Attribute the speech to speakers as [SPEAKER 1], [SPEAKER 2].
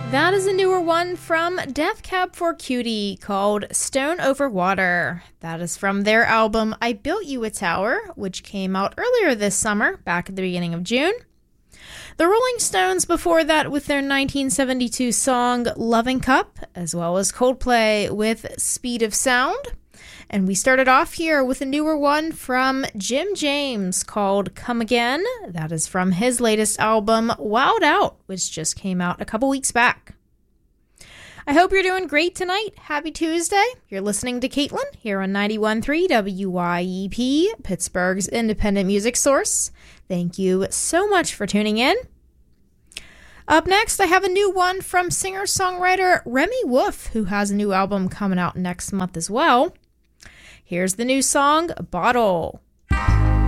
[SPEAKER 1] That is a newer one from Death Cab for Cutie called Stone Over Water. That is from their album I Built You a Tower, which came out earlier this summer, back at the beginning of June. The Rolling Stones before that with their 1972 song Loving Cup, as well as Coldplay with Speed of Sound. And we started off here with a newer one from Jim James called Come Again. That is from his latest album, Wild Out, which just came out a couple weeks back. I hope you're doing great tonight. Happy Tuesday. You're listening to Caitlin here on 91.3 WYEP, Pittsburgh's independent music source. Thank you so much for tuning in. Up next, I have a new one from singer-songwriter Remy Wolf, who has a new album coming out next month as well. Here's the new song, Bottle.